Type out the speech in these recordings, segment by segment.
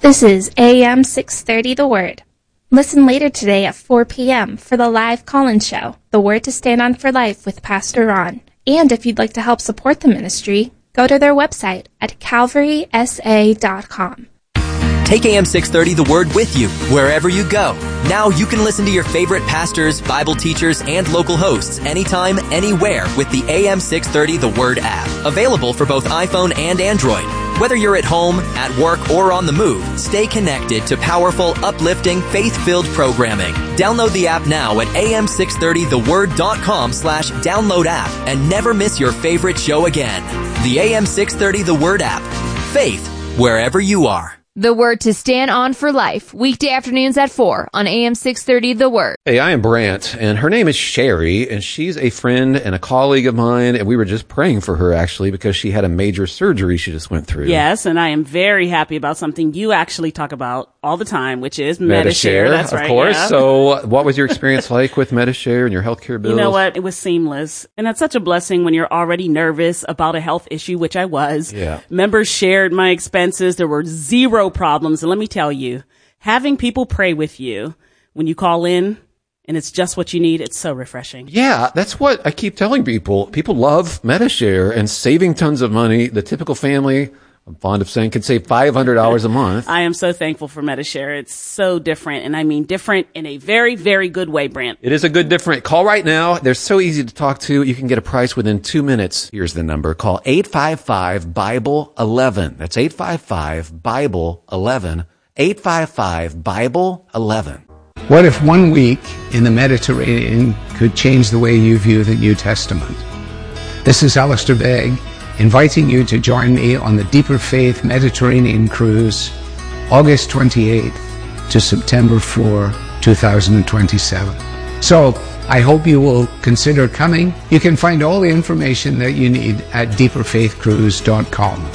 This is AM 630 The Word. Listen later today at 4 p.m. for the live call-in show, The Word to Stand On for Life with Pastor Ron. And if you'd like to help support the ministry, go to their website at calvarysa.com. Take AM 630 The Word with you wherever you go. Now you can listen to your favorite pastors, Bible teachers, and local hosts anytime, anywhere with the AM 630 The Word app. Available for both iPhone and Android. Whether you're at home, at work, or on the move, stay connected to powerful, uplifting, faith-filled programming. Download the app now at am630theword.com/download app and never miss your favorite show again. The AM 630 The Word app. Faith wherever you are. The Word to Stand On for Life, weekday afternoons at 4 on AM 630 The Word. Hey, I am Brant, and her name is Sherry, and she's a friend and a colleague of mine, and we were just praying for her, actually, because she had a major surgery she just went through. Yes, and I am very happy about something you actually talk about all the time, which is Medi-Share. That's right, of course. Yeah. So what was your experience like with Medi-Share and your healthcare bills? You know what? It was seamless. And that's such a blessing when you're already nervous about a health issue, which I was. Yeah. Members shared my expenses. There were zero problems. And let me tell you, having people pray with you when you call in and it's just what you need, it's so refreshing. Yeah, that's what I keep telling people. People love Medi-Share and saving tons of money. The typical family, I'm fond of saying, could save $500 a month. I am so thankful for Medi-Share. It's so different, and I mean different in a very, very good way, Brant. It is a good different. Call right now. They're so easy to talk to. You can get a price within 2 minutes. Here's the number. Call 855-BIBLE-11. That's 855-BIBLE-11. 855-BIBLE-11. What if 1 week in the Mediterranean could change the way you view the New Testament? This is Alistair Begg, inviting you to join me on the Deeper Faith Mediterranean Cruise, August 28th to September 4, 2027. So, I hope you will consider coming. You can find all the information that you need at deeperfaithcruise.com.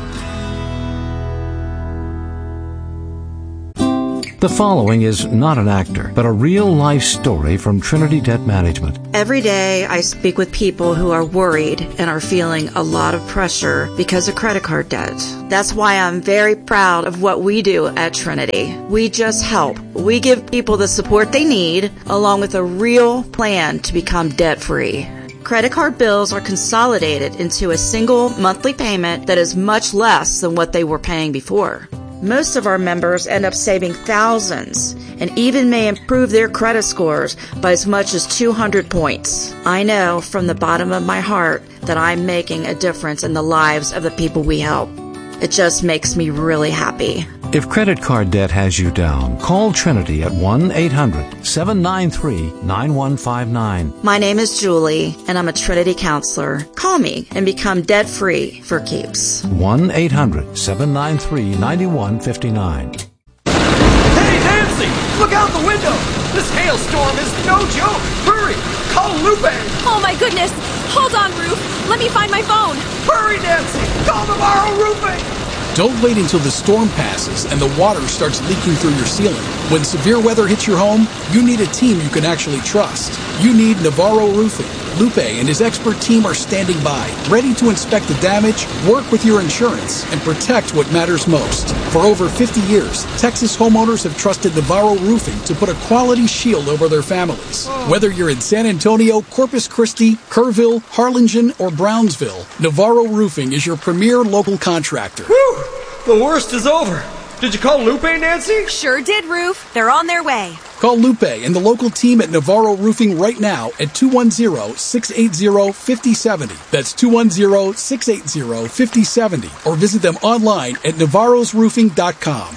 The following is not an actor, but a real-life story from Trinity Debt Management. Every day I speak with people who are worried and are feeling a lot of pressure because of credit card debt. That's why I'm very proud of what we do at Trinity. We just help. We give people the support they need, along with a real plan to become debt-free. Credit card bills are consolidated into a single monthly payment that is much less than what they were paying before. Most of our members end up saving thousands and even may improve their credit scores by as much as 200 points. I know from the bottom of my heart that I'm making a difference in the lives of the people we help. It just makes me really happy. If credit card debt has you down, call Trinity at 1-800-793-9159. My name is Julie, and I'm a Trinity counselor. Call me and become debt-free for keeps. 1-800-793-9159. Hey, Nancy! Look out the window! This hailstorm is no joke! Hurry! Call Lupe! Oh my goodness! Hold on, Roof! Let me find my phone! Hurry, Nancy! Call Navarro Roofing! Don't wait until the storm passes and the water starts leaking through your ceiling. When severe weather hits your home, you need a team you can actually trust. You need Navarro Roofing. Lupe and his expert team are standing by, ready to inspect the damage, work with your insurance, and protect what matters most. For over 50 years, Texas homeowners have trusted Navarro Roofing to put a quality shield over their families. Whether you're in San Antonio, Corpus Christi, Kerrville, Harlingen, or Brownsville, Navarro Roofing is your premier local contractor. Whew! The worst is over. Did you call Lupe, Nancy? Sure did, Roof. They're on their way. Call Lupe and the local team at Navarro Roofing right now at 210-680-5070. That's 210-680-5070. Or visit them online at navarrosroofing.com.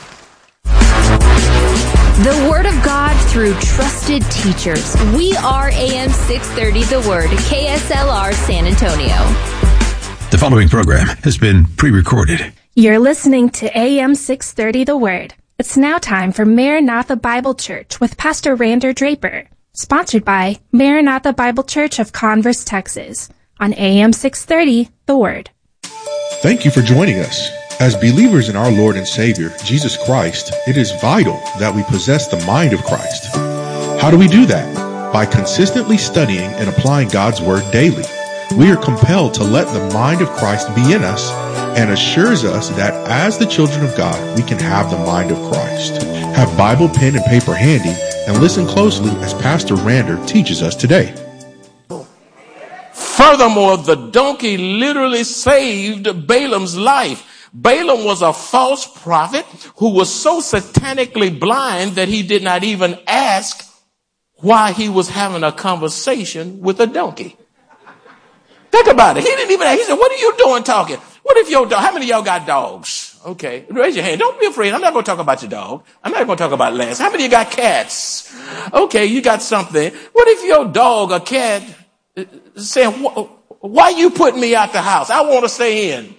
The Word of God through trusted teachers. We are AM 630 The Word, KSLR San Antonio. The following program has been pre-recorded. You're listening to AM 630 The Word. It's now time for Maranatha Bible Church with Pastor Rander Draper, sponsored by Maranatha Bible Church of Converse, Texas, on AM 630 The Word. Thank you for joining us. As believers in our Lord and Savior, Jesus Christ, it is vital that we possess the mind of Christ. How do we do that? By consistently studying and applying God's Word daily. We are compelled to let the mind of Christ be in us and assures us that as the children of God, we can have the mind of Christ. Have Bible, pen, and paper handy and listen closely as Pastor Rander teaches us today. Furthermore, the donkey literally saved Balaam's life. Balaam was a false prophet who was so satanically blind that he did not even ask why he was having a conversation with a donkey. Think about it. He didn't even ask. He said, what are you doing talking? What if your dog, how many of y'all got dogs? Okay, raise your hand. Don't be afraid. I'm not going to talk about your dog. I'm not going to talk about Lance. How many of you got cats? Okay, you got something. What if your dog or cat saying, why you putting me out the house? I want to stay in.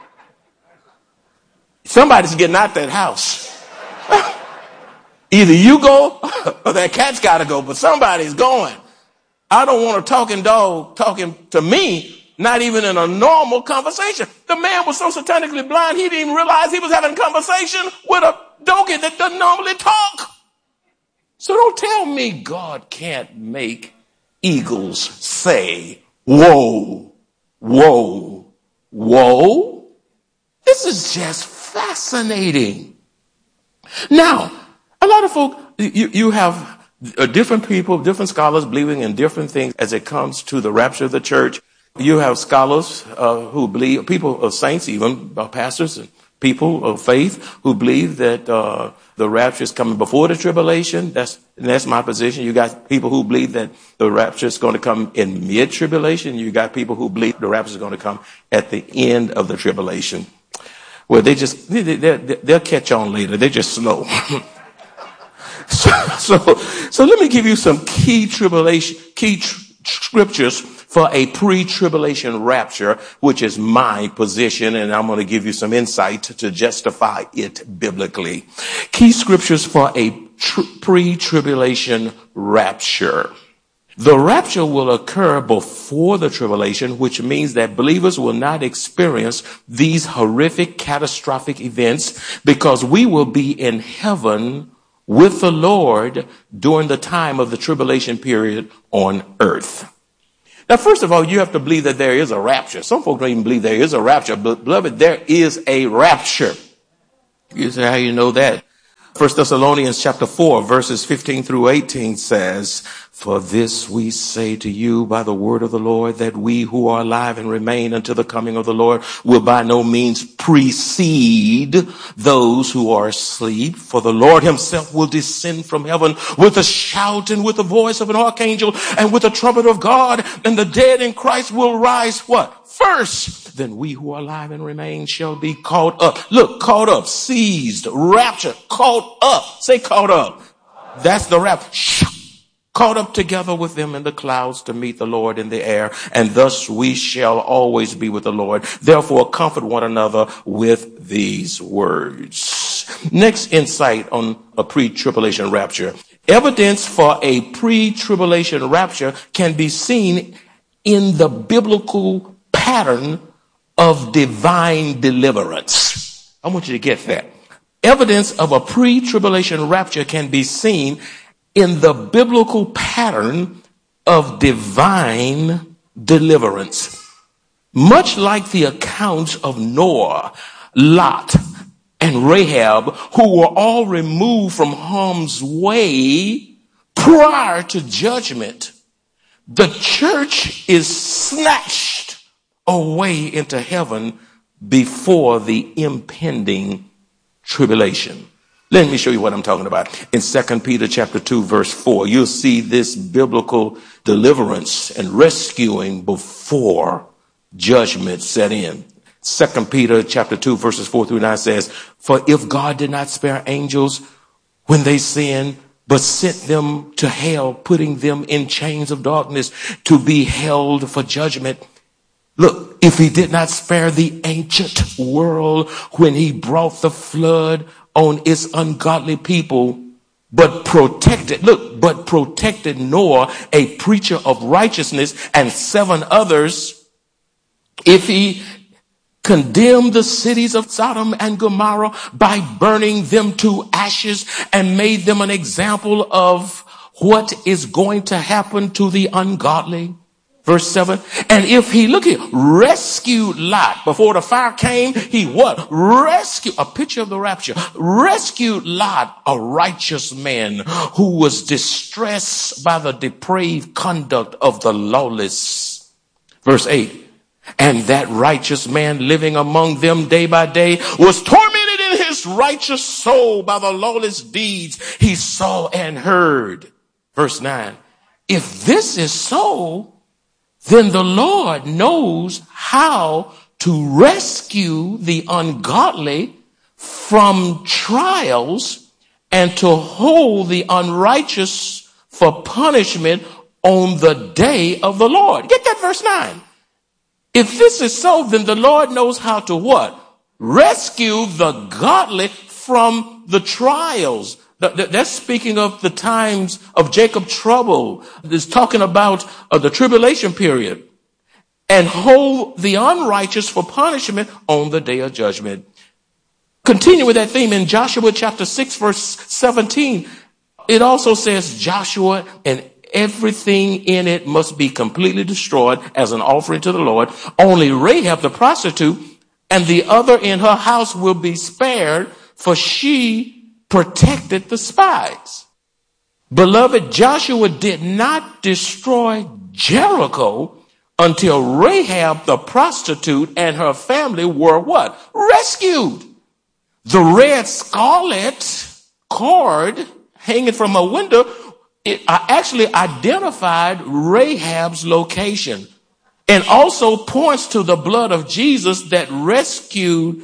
Somebody's getting out that house. Either you go or that cat's got to go, but somebody's going. I don't want a talking dog talking to me, not even in a normal conversation. The man was so satanically blind, he didn't even realize he was having a conversation with a donkey that doesn't normally talk. So don't tell me God can't make eagles say, whoa, whoa, whoa. This is just fascinating. Now, a lot of folk, you have different people, different scholars believing in different things as it comes to the rapture of the church. You have scholars who believe, people of saints, even pastors and people of faith who believe that the rapture is coming before the tribulation. That's my position. You got people who believe that the rapture is going to come in mid-tribulation. You got people who believe the rapture is going to come at the end of the tribulation. Well, they'll catch on later. They're just slow. So let me give you some key scriptures for a pre-tribulation rapture, which is my position, and I'm going to give you some insight to justify it biblically. Key scriptures for a pre-tribulation rapture. The rapture will occur before the tribulation, which means that believers will not experience these horrific, catastrophic events because we will be in heaven with the Lord during the time of the tribulation period on earth. Now, first of all, you have to believe that there is a rapture. Some folks don't even believe there is a rapture, but beloved, there is a rapture. You say, how you know that? 1 Thessalonians chapter 4, verses 15 through 18 says, for this we say to you by the word of the Lord, that we who are alive and remain until the coming of the Lord will by no means precede those who are asleep. For the Lord himself will descend from heaven with a shout and with the voice of an archangel and with the trumpet of God, and the dead in Christ will rise what? First. Then we who are alive and remain shall be caught up. Look, caught up, seized, rapture, caught up. Say caught up. That's the rapture. Caught up together with them in the clouds to meet the Lord in the air, and thus we shall always be with the Lord. Therefore, comfort one another with these words. Next insight on a pre-tribulation rapture. Evidence for a pre-tribulation rapture can be seen in the biblical pattern of divine deliverance. I want you to get that. Evidence of a pre-tribulation rapture can be seen in the biblical pattern of divine deliverance. Much like the accounts of Noah, Lot, and Rahab, who were all removed from harm's way prior to judgment, the church is snatched away into heaven before the impending tribulation. Let me show you what I'm talking about. In 2 Peter chapter 2, verse 4, you'll see this biblical deliverance and rescuing before judgment set in. 2 Peter chapter 2, verses 4 through 9 says, for if God did not spare angels when they sinned, but sent them to hell, putting them in chains of darkness to be held for judgment. Look, if he did not spare the ancient world when he brought the flood on its ungodly people, but protected Noah, a preacher of righteousness, and 7 others, if he condemned the cities of Sodom and Gomorrah by burning them to ashes and made them an example of what is going to happen to the ungodly, Verse 7, and if he, look here, rescued Lot. Before the fire came, he what? Rescued, a picture of the rapture. Rescued Lot, a righteous man who was distressed by the depraved conduct of the lawless. Verse 8, and that righteous man living among them day by day was tormented in his righteous soul by the lawless deeds he saw and heard. Verse 9, if this is so, then the Lord knows how to rescue the ungodly from trials and to hold the unrighteous for punishment on the day of the Lord. Get that verse 9. If this is so, then the Lord knows how to what? Rescue the godly from the trials. That's speaking of the times of Jacob's trouble. It's talking about the tribulation period. And hold the unrighteous for punishment on the day of judgment. Continue with that theme in Joshua chapter 6 verse 17. It also says Joshua and everything in it must be completely destroyed as an offering to the Lord. Only Rahab the prostitute and the other in her house will be spared, for she protected the spies. Beloved, Joshua did not destroy Jericho until Rahab the prostitute and her family were what? Rescued. The red scarlet cord hanging from a window, it actually identified Rahab's location and also points to the blood of Jesus that rescued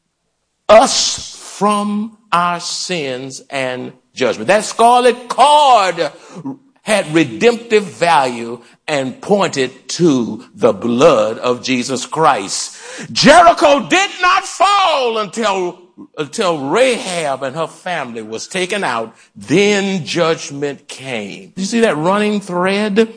us from our sins and judgment. That scarlet cord had redemptive value and pointed to the blood of Jesus Christ. Jericho did not fall until Rahab and her family was taken out. Then judgment came. You see that running thread?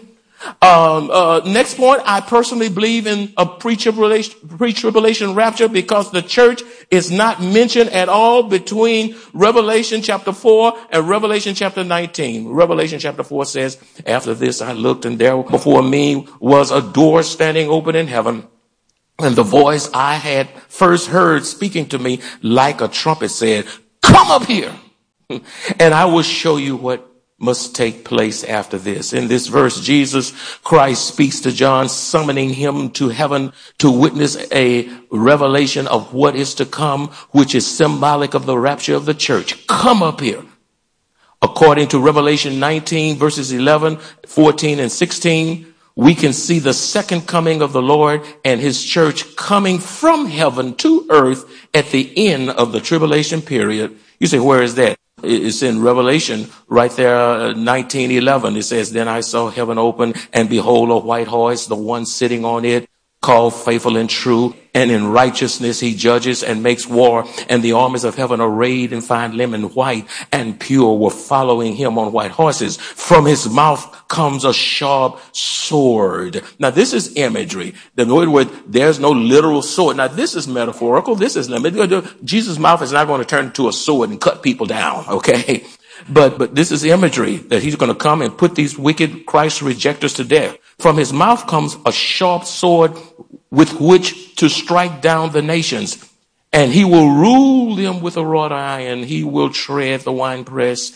Next point, I personally believe in a pre-tribulation rapture because the church is not mentioned at all between Revelation chapter 4 and Revelation chapter 19. Revelation chapter 4 says, after this I looked, and there before me was a door standing open in heaven. And the voice I had first heard speaking to me like a trumpet said, come up here and I will show you what must take place after this. In this verse, Jesus Christ speaks to John, summoning him to heaven to witness a revelation of what is to come, which is symbolic of the rapture of the church. Come up here. According to Revelation 19 verses 11, 14, and 16, we can see the second coming of the Lord and his church coming from heaven to earth at the end of the tribulation period. You say, where is that? It's in Revelation right there, 19:11. It says, then I saw heaven open, and behold, a white horse, the one sitting on it, called Faithful and True, and in righteousness he judges and makes war, and the armies of heaven arrayed in fine linen, white and pure, were following him on white horses. From his mouth comes a sharp sword. Now this is imagery. The word, there's no literal sword. Now this is metaphorical. This is limited. Jesus' mouth is not going to turn into a sword and cut people down, okay? But this is imagery that he's going to come and put these wicked Christ rejectors to death. From his mouth comes a sharp sword with which to strike down the nations. And he will rule them with a wrought iron. He will tread the winepress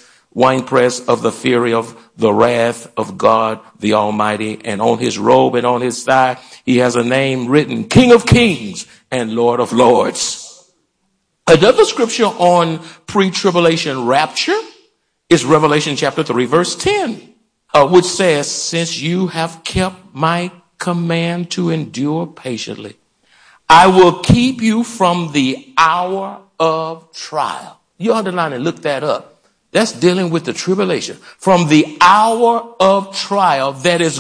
of the fury of the wrath of God the Almighty. And on his robe and on his thigh, he has a name written, King of Kings and Lord of Lords. Another scripture on pre-tribulation rapture is Revelation chapter 3, verse 10, which says, since you have kept my command to endure patiently, I will keep you from the hour of trial. You underline and look that up. That's dealing with the tribulation. From the hour of trial that is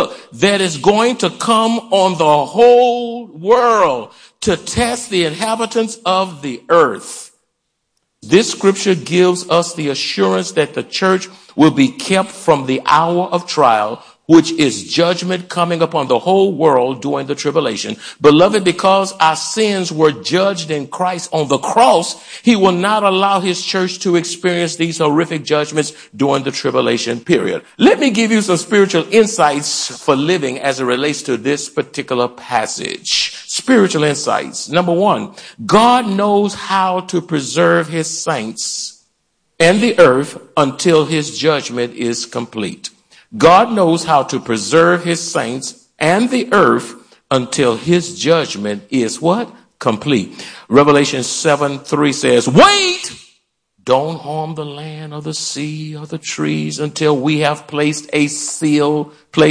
going to come on the whole world to test the inhabitants of the earth. This scripture gives us the assurance that the church will be kept from the hour of trial, which is judgment coming upon the whole world during the tribulation. Beloved, because our sins were judged in Christ on the cross, he will not allow his church to experience these horrific judgments during the tribulation period. Let me give you some spiritual insights for living as it relates to this particular passage. Spiritual insights. Number one, God knows how to preserve his saints and the earth until his judgment is complete. God knows how to preserve his saints and the earth until his judgment is what? Complete. Revelation 7:3 says, wait! Don't harm the land or the sea or the trees until we have placed the seal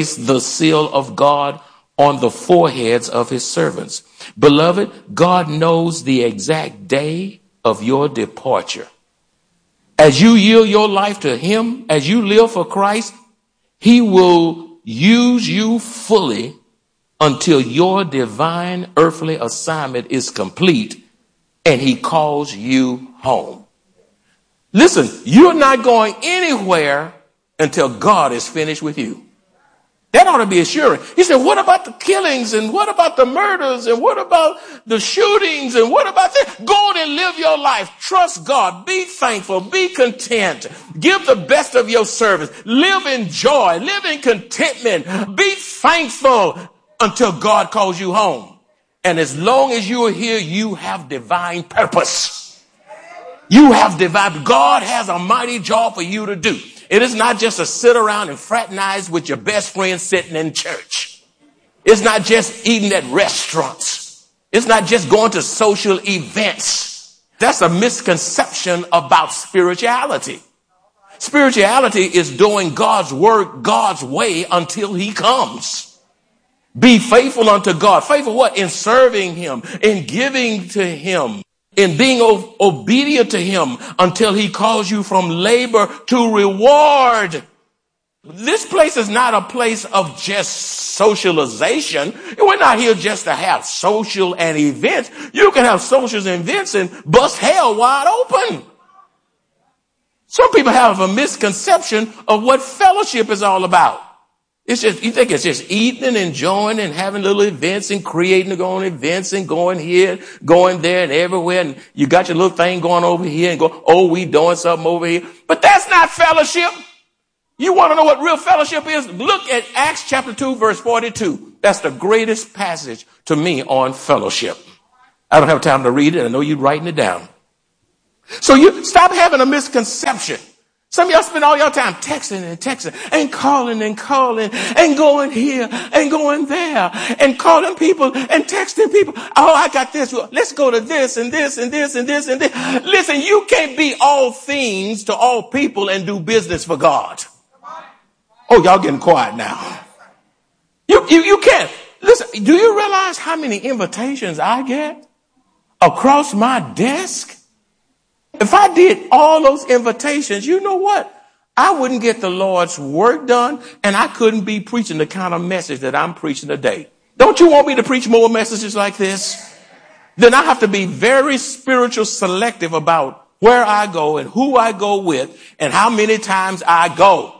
of God on the foreheads of his servants. Beloved, God knows the exact day of your departure. As you yield your life to him, as you live for Christ, he will use you fully until your divine earthly assignment is complete and he calls you home. Listen, you're not going anywhere until God is finished with you. That ought to be assuring. He said, what about the killings and what about the murders and what about the shootings and what about this? Go on and live your life. Trust God. Be thankful. Be content. Give the best of your service. Live in joy. Live in contentment. Be thankful until God calls you home. And as long as you are here, you have divine purpose. You have divine. God has a mighty job for you to do. It is not just to sit around and fraternize with your best friend sitting in church. It's not just eating at restaurants. It's not just going to social events. That's a misconception about spirituality. Spirituality is doing God's work God's way until he comes. Be faithful unto God. Faithful what? In serving him, in giving to him, in being obedient to him until he calls you from labor to reward. This place is not a place of just socialization. We're not here just to have social and events. You can have socials and events and bust hell wide open. Some people have a misconception of what fellowship is all about. It's just, you think it's just eating and enjoying and having little events and creating their own events and going here, going there and everywhere. And you got your little thing going over here and go, oh, we doing something over here. But that's not fellowship. You want to know what real fellowship is? Look at Acts chapter 2, verse 42. That's the greatest passage to me on fellowship. I don't have time to read it. I know you're writing it down. So you stop having a misconception. Some of y'all spend all your time texting and calling and going here and going there and calling people and texting people. Oh, I got this. Let's go to this and this and this and this and this. Listen, you can't be all things to all people and do business for God. Oh, y'all getting quiet now. You can't. Listen, do you realize how many invitations I get across my desk? If I did all those invitations, you know what? I wouldn't get the Lord's work done, and I couldn't be preaching the kind of message that I'm preaching today. Don't you want me to preach more messages like this? Then I have to be very spiritual selective about where I go and who I go with and how many times I go.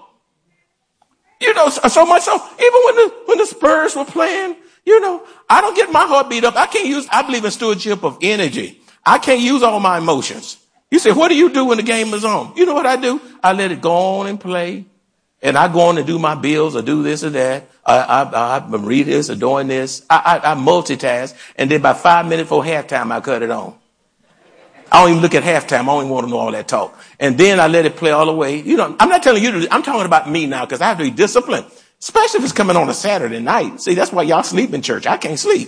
You know, so much so, even when the Spurs were playing, you know, I don't get my heart beat up. I believe in stewardship of energy. I can't use all my emotions. You say, what do you do when the game is on? You know what I do? I let it go on and play. And I go on and do my bills or do this or that. I read this or doing this. I multitask. And then by 5 minutes before halftime, I cut it on. I don't even look at halftime. I don't even want to know all that talk. And then I let it play all the way. You know, I'm not telling you to, I'm talking about me now because I have to be disciplined. Especially if it's coming on a Saturday night. See, that's why y'all sleep in church. I can't sleep.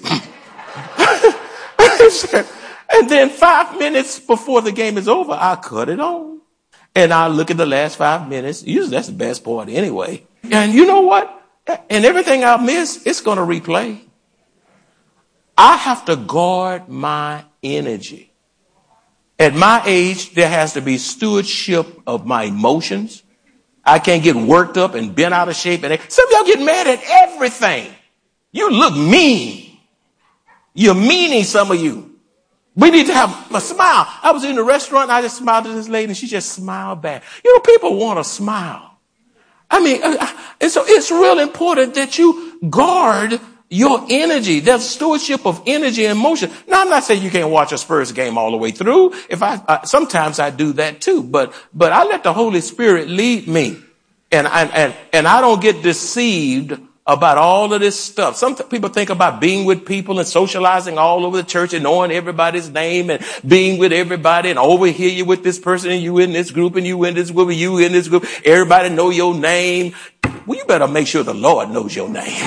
And then 5 minutes before the game is over, I cut it on. And I look at the last 5 minutes. Usually that's the best part anyway. And you know what? And everything I miss, it's going to replay. I have to guard my energy. At my age, there has to be stewardship of my emotions. I can't get worked up and bent out of shape. And some of y'all get mad at everything. You look mean. You're meaning, some of you. We need to have a smile. I was in the restaurant and I just smiled at this lady and she just smiled back. You know, people want to smile. I mean, and so it's real important that you guard your energy. There's stewardship of energy and motion. Now, I'm not saying you can't watch a Spurs game all the way through. Sometimes I do that too, but I let the Holy Spirit lead me, and I don't get deceived about all of this stuff. Some people think about being with people and socializing all over the church and knowing everybody's name and being with everybody, and over here you with this person and you in this group and you in this group and you in this group. Everybody know your name. Well, you better make sure the Lord knows your name.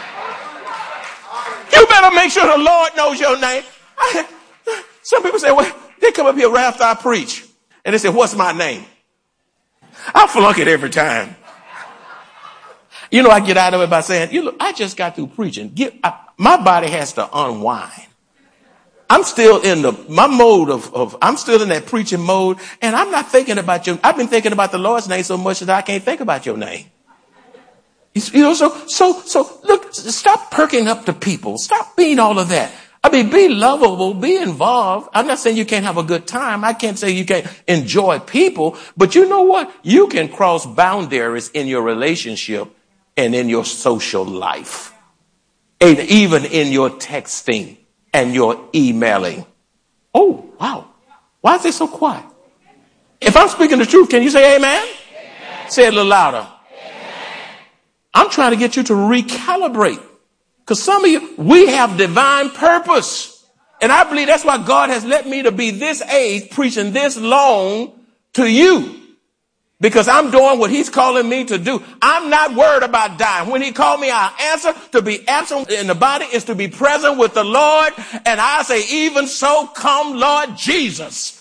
You better make sure the Lord knows your name. Some people say, well, they come up here right after I preach and they say, what's my name? I flunk it every time. You know, I get out of it by saying, you look, I just got through preaching. My body has to unwind. I'm still in my mode I'm still in that preaching mode, and I'm not thinking about I've been thinking about the Lord's name so much that I can't think about your name. You know, so look, stop perking up to people. Stop being all of that. I mean, be lovable, be involved. I'm not saying you can't have a good time. I can't say you can't enjoy people, but you know what? You can cross boundaries in your relationship and in your social life, and even in your texting and your emailing. Oh, wow. Why is it so quiet? If I'm speaking the truth, can you say amen? Amen. Say it a little louder. I'm trying to get you to recalibrate, because some of you, we have divine purpose. And I believe that's why God has let me to be this age preaching this long to you, because I'm doing what he's calling me to do. I'm not worried about dying. When he called me, I'll answer. To be absent in the body is to be present with the Lord. And I say, even so, come Lord Jesus.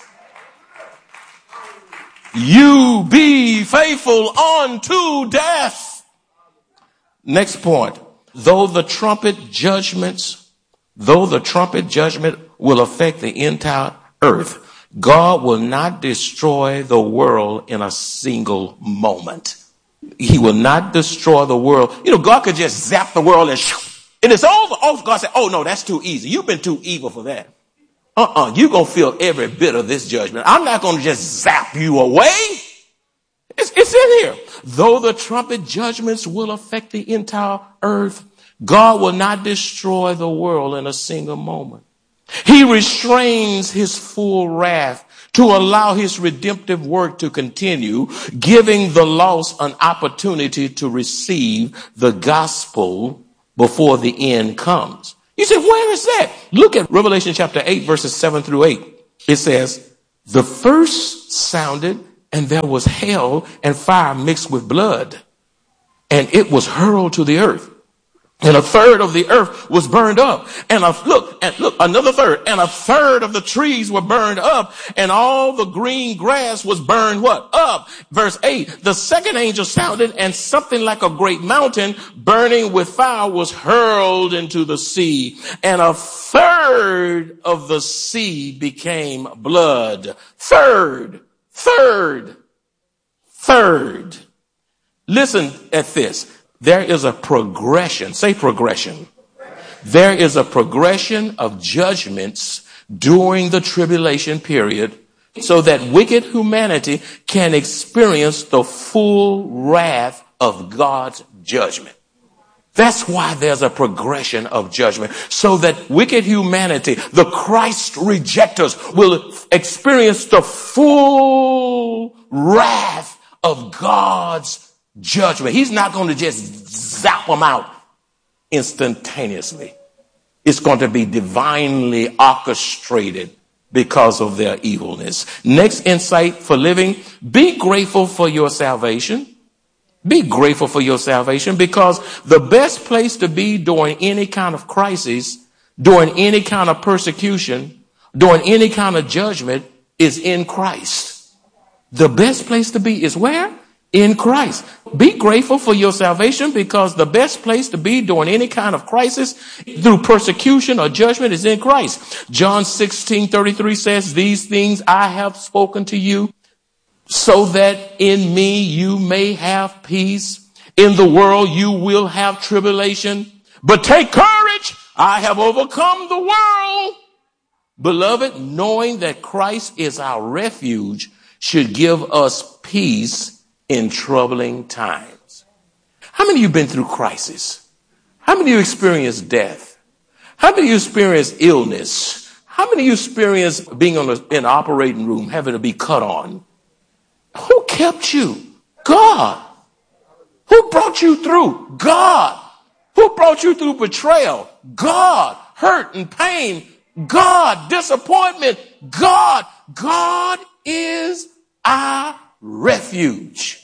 You be faithful unto death. Next point. Though the trumpet judgment will affect the entire earth, God will not destroy the world in a single moment. He will not destroy the world. You know, God could just zap the world and it's over. Oh, God said, oh no, that's too easy. You've been too evil for that. You're going to feel every bit of this judgment. I'm not going to just zap you away. It's in here. Though the trumpet judgments will affect the entire earth, God will not destroy the world in a single moment. He restrains his full wrath to allow his redemptive work to continue, giving the lost an opportunity to receive the gospel before the end comes. You say, where is that? Look at Revelation chapter 8, verses 7 through 8. It says, the first sounded, and there was hail and fire mixed with blood, and it was hurled to the earth. And a third of the earth was burned up. And look, another third. And a third of the trees were burned up. And all the green grass was burned what? Up. Verse 8. The second angel sounded, and something like a great mountain burning with fire was hurled into the sea. And a third of the sea became blood. Third. Listen at this. There is a progression. Say progression. There is a progression of judgments during the tribulation period so that wicked humanity can experience the full wrath of God's judgment. That's why there's a progression of judgment, so that wicked humanity, the Christ rejectors, will experience the full wrath of God's judgment. He's not going to just zap them out instantaneously. It's going to be divinely orchestrated because of their evilness. Next insight for living: be grateful for your salvation. Be grateful for your salvation, because the best place to be during any kind of crisis, during any kind of persecution, during any kind of judgment is in Christ. The best place to be is where? In Christ. Be grateful for your salvation, because the best place to be during any kind of crisis through persecution or judgment is in Christ. John 16:33 says, these things I have spoken to you, so that in me you may have peace. In the world you will have tribulation, but take courage. I have overcome the world. Beloved, knowing that Christ is our refuge should give us peace in troubling times. How many of you been through crisis? How many of you experienced death? How many of you experienced illness? How many of you experienced being in an operating room, having to be cut on? Who kept you? God. Who brought you through? God. Who brought you through betrayal? God. Hurt and pain? God. Disappointment? God. God is our refuge.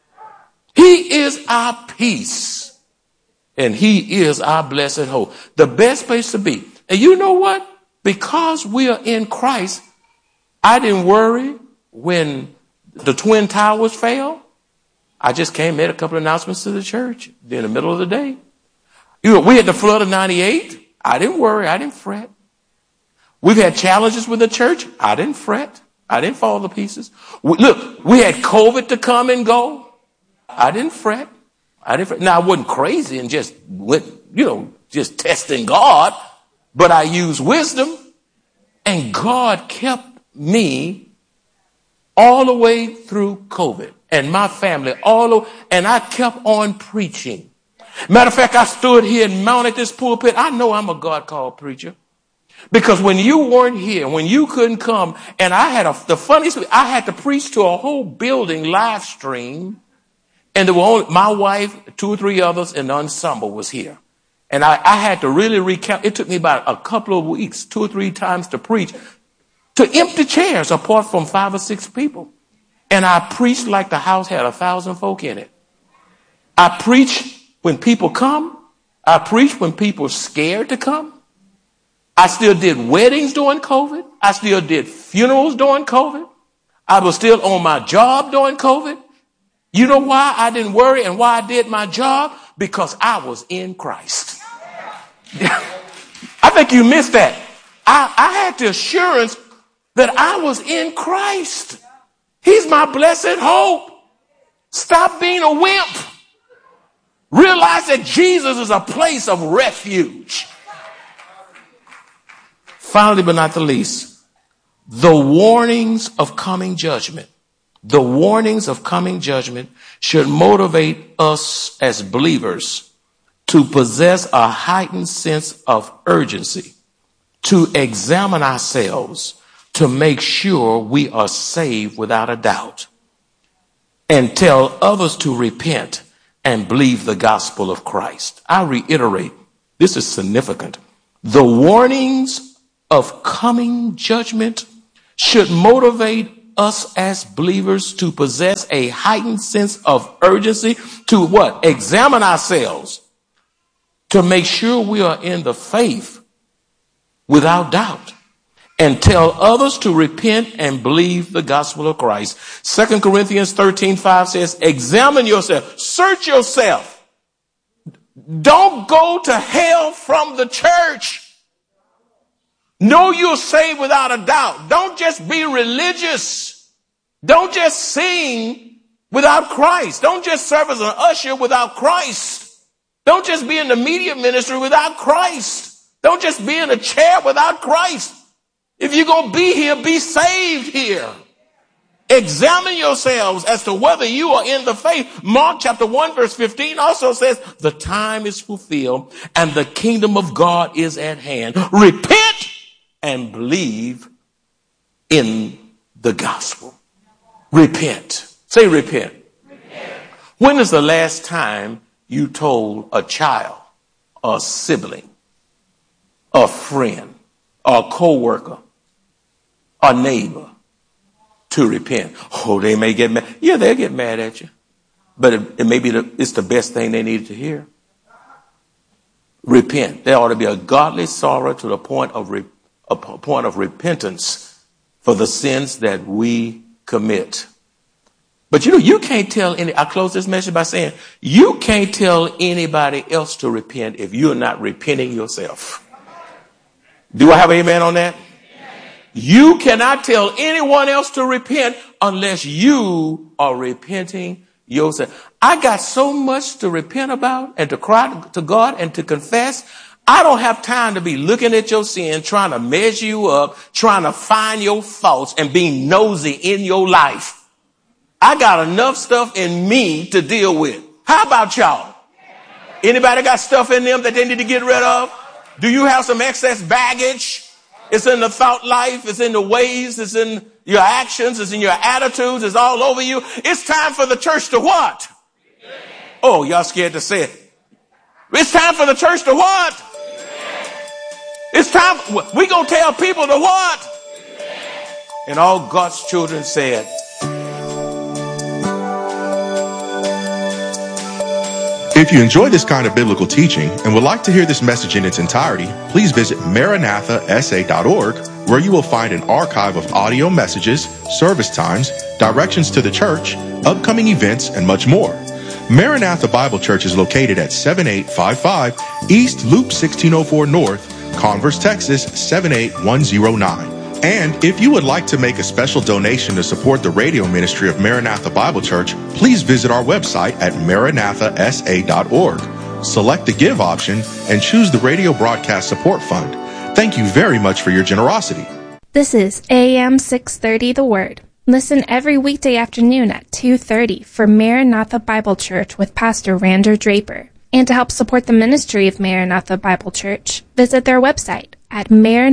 He is our peace. And he is our blessed hope. The best place to be. And you know what? Because we are in Christ, I didn't worry when the Twin Towers fell. I just came, made a couple of announcements to the church in the middle of the day. You know, we had the flood of 98. I didn't worry. I didn't fret. We've had challenges with the church. I didn't fret. I didn't fall to pieces. Look, we had COVID to come and go. I didn't fret. Now, I wasn't crazy and just went, just testing God, but I used wisdom, and God kept me all the way through COVID and my family and I kept on preaching. Matter of fact, I stood here and mounted this pulpit. I know I'm a God-called preacher. Because when you weren't here, when you couldn't come, and I had to preach to a whole building live stream, and there were only my wife, 2 or 3 others, and the ensemble was here. And I had to really recount. It took me about a couple of weeks, 2 or 3 times to preach to empty chairs apart from 5 or 6 people. And I preached like the house had 1,000 folk in it. I preach when people come. I preach when people are scared to come. I still did weddings during COVID. I still did funerals during COVID. I was still on my job during COVID. You know why I didn't worry and why I did my job? Because I was in Christ. I think you missed that. I had the assurance that I was in Christ. He's my blessed hope. Stop being a wimp. Realize that Jesus is a place of refuge. Finally, but not the least, the warnings of coming judgment. The warnings of coming judgment should motivate us as believers to possess a heightened sense of urgency, to examine ourselves, to make sure we are saved without a doubt, and tell others to repent and believe the gospel of Christ. I reiterate, this is significant. The warnings of coming judgment should motivate us as believers to possess a heightened sense of urgency to what? Examine ourselves, to make sure we are in the faith without doubt, and tell others to repent and believe the gospel of Christ. 2 Corinthians 13:5 says, examine yourself, search yourself. Don't go to hell from the church. Know you're saved without a doubt. Don't just be religious. Don't just sing without Christ. Don't just serve as an usher without Christ. Don't just be in the media ministry without Christ. Don't just be in a chair without Christ. If you're going to be here, be saved here. Examine yourselves as to whether you are in the faith. Mark chapter 1 verse 15 also says, the time is fulfilled and the kingdom of God is at hand. Repent and believe in the gospel. Repent. Say repent. Repent. When is the last time you told a child, a sibling, a friend, a co-worker, a neighbor to repent? Oh, they may get mad. Yeah, they'll get mad at you. But it may be it's the best thing they needed to hear. Repent. There ought to be a godly sorrow to the point of repentance for the sins that we commit. But you can't tell I close this message by saying, you can't tell anybody else to repent if you're not repenting yourself. Do I have an amen on that? You cannot tell anyone else to repent unless you are repenting yourself. I got so much to repent about and to cry to God and to confess. I don't have time to be looking at your sin, trying to measure you up, trying to find your faults and being nosy in your life. I got enough stuff in me to deal with. How about y'all? Anybody got stuff in them that they need to get rid of? Do you have some excess baggage? It's in the thought life. It's in the ways. It's in your actions. It's in your attitudes. It's all over you. It's time for the church to what? Oh, y'all scared to say it. It's time for the church to what? It's time. We gonna tell people to what? And all God's children said. If you enjoy this kind of biblical teaching and would like to hear this message in its entirety, please visit MaranathaSA.org, where you will find an archive of audio messages, service times, directions to the church, upcoming events, and much more. Maranatha Bible Church is located at 7855 East Loop 1604 North, Converse, Texas 78109. And if you would like to make a special donation to support the radio ministry of Maranatha Bible Church, please visit our website at MaranathaSA.org. Select the Give option and choose the Radio Broadcast Support Fund. Thank you very much for your generosity. This is AM 630 The Word. Listen every weekday afternoon at 2:30 for Maranatha Bible Church with Pastor Rander Draper. And to help support the ministry of Maranatha Bible Church, visit their website at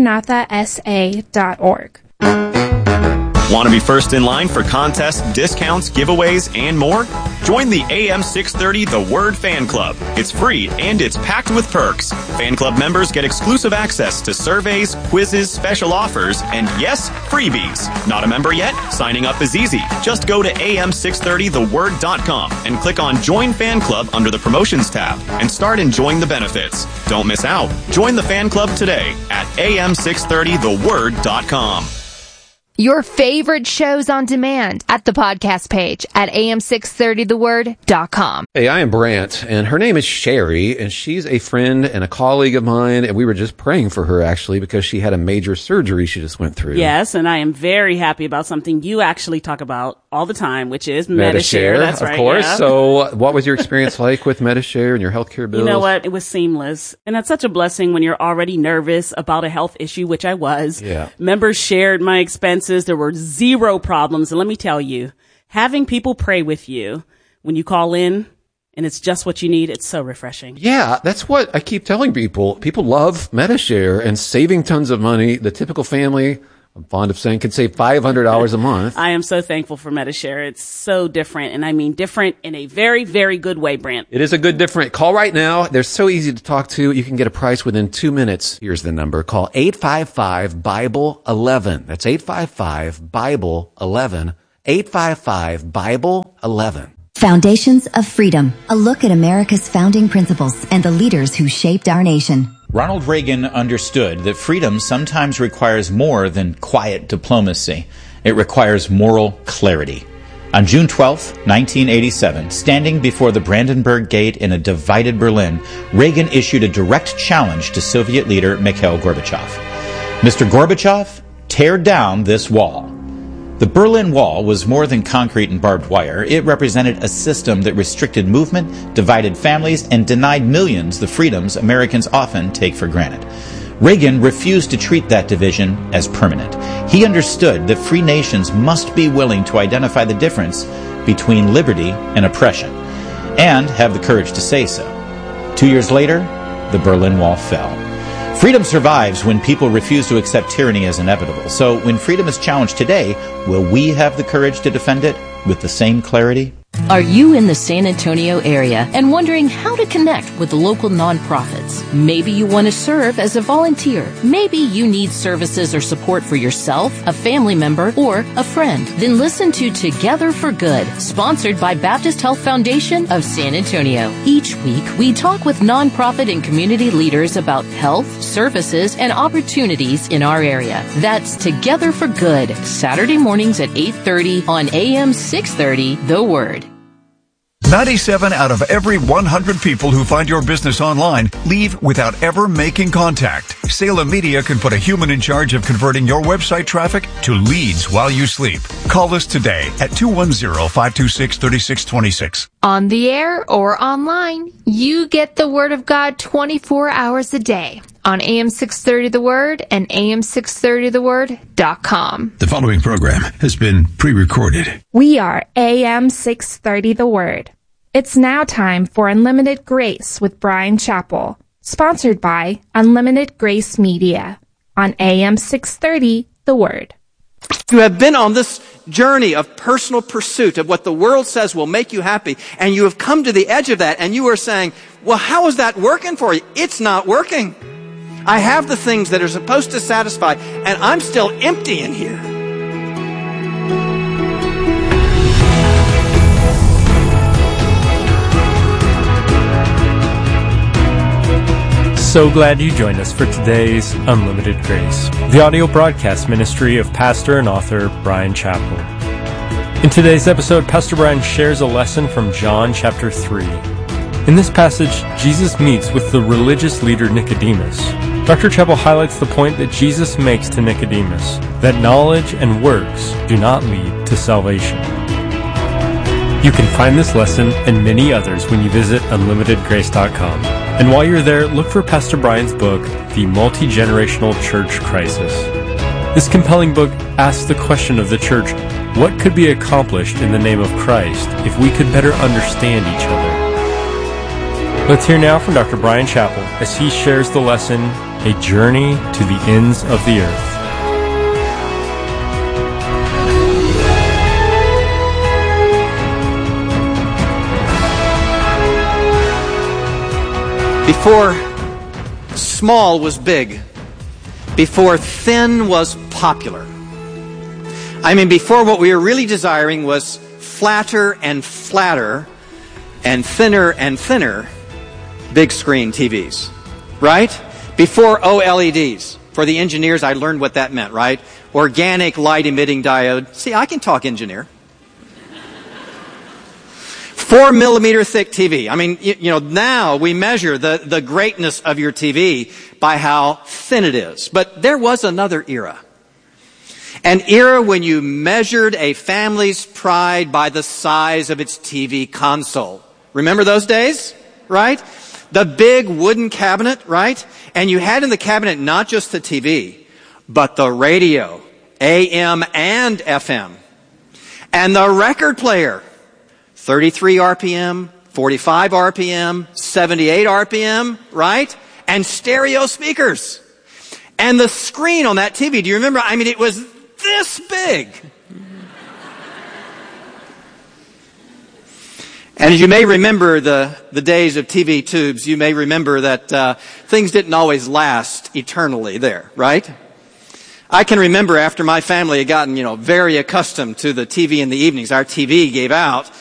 MaranathaSA.org. Want to be first in line for contests, discounts, giveaways, and more? Join the AM 630 The Word Fan Club. It's free and it's packed with perks. Fan club members get exclusive access to surveys, quizzes, special offers, and yes, freebies. Not a member yet? Signing up is easy. Just go to am630theword.com and click on Join Fan Club under the Promotions tab and start enjoying the benefits. Don't miss out. Join the fan club today at am630theword.com. Your favorite shows on demand at the podcast page at am630theword.com. Hey, I am Brant, and her name is Sherry, and she's a friend and a colleague of mine, and we were just praying for her, actually, because she had a major surgery she just went through. Yes, and I am very happy about something you actually talk about all the time, which is Medi-Share. That's right. Of course. Yeah. So what was your experience like with Medi-Share and your healthcare bills? You know what? It was seamless. And that's such a blessing when you're already nervous about a health issue, which I was. Yeah. Members shared my expenses. There were zero problems. And let me tell you, having people pray with you when you call in and it's just what you need, it's so refreshing. Yeah, that's what I keep telling people. People love Medi-Share and saving tons of money. The typical family, I'm fond of saying, can save $500 a month. I am so thankful for Medi-Share. It's so different, and I mean different in a very, very good way, Brant. It is a good different. Call right now. They're so easy to talk to. You can get a price within 2 minutes. Here's the number. Call 855-BIBLE-11. That's 855-BIBLE-11. 855-BIBLE-11. Foundations of Freedom, a look at America's founding principles and the leaders who shaped our nation. Ronald Reagan understood that freedom sometimes requires more than quiet diplomacy. It requires moral clarity. On June 12, 1987, standing before the Brandenburg Gate in a divided Berlin, Reagan issued a direct challenge to Soviet leader Mikhail Gorbachev. Mr. Gorbachev, tear down this wall. The Berlin Wall was more than concrete and barbed wire. It represented a system that restricted movement, divided families, and denied millions the freedoms Americans often take for granted. Reagan refused to treat that division as permanent. He understood that free nations must be willing to identify the difference between liberty and oppression, and have the courage to say so. 2 years later, the Berlin Wall fell. Freedom survives when people refuse to accept tyranny as inevitable. So when freedom is challenged today, will we have the courage to defend it with the same clarity? Are you in the San Antonio area and wondering how to connect with local nonprofits? Maybe you want to serve as a volunteer. Maybe you need services or support for yourself, a family member, or a friend. Then listen to Together for Good, sponsored by Baptist Health Foundation of San Antonio. Each week, we talk with nonprofit and community leaders about health, services, and opportunities in our area. That's Together for Good, Saturday mornings at 8:30 on AM 630, The Word. 97 out of every 100 people who find your business online leave without ever making contact. Salem Media can put a human in charge of converting your website traffic to leads while you sleep. Call us today at 210-526-3626. On the air or online, you get the Word of God 24 hours a day on AM 630 The Word and am630theword.com. The following program has been pre-recorded. We are AM 630 The Word. It's now time for Unlimited Grace with Brian Chappell, sponsored by Unlimited Grace Media on AM 630, The Word. You have been on this journey of personal pursuit of what the world says will make you happy, and you have come to the edge of that, and you are saying, well, how is that working for you? It's not working. I have the things that are supposed to satisfy, and I'm still empty in here. So glad you joined us for today's Unlimited Grace, the audio broadcast ministry of pastor and author Brian Chappell. In today's episode, Pastor Brian shares a lesson from John chapter 3. In this passage, Jesus meets with the religious leader Nicodemus. Dr. Chappell highlights the point that Jesus makes to Nicodemus, that knowledge and works do not lead to salvation. You can find this lesson and many others when you visit unlimitedgrace.com. And while you're there, look for Pastor Brian's book, The Multi-Generational Church Crisis. This compelling book asks the question of the church, what could be accomplished in the name of Christ if we could better understand each other? Let's hear now from Dr. Brian Chappell as he shares the lesson, A Journey to the Ends of the Earth. Before small was big, before thin was popular. I mean, before what we were really desiring was flatter and flatter and thinner big screen TVs, right? Before OLEDs. For the engineers, I learned what that meant, right? Organic light emitting diode. See, I can talk engineer. 4 millimeter thick TV. I mean, you know, now we measure the greatness of your TV by how thin it is. But there was another era. An era when you measured a family's pride by the size of its TV console. Remember those days? Right? The big wooden cabinet, right? And you had in the cabinet not just the TV, but the radio, AM and FM. And the record player. 33 RPM, 45 RPM, 78 RPM, right? And stereo speakers. And the screen on that TV, do you remember? I mean, it was this big. And as you may remember the days of TV tubes, you may remember that things didn't always last eternally there, right? I can remember after my family had gotten, very accustomed to the TV in the evenings, our TV gave out.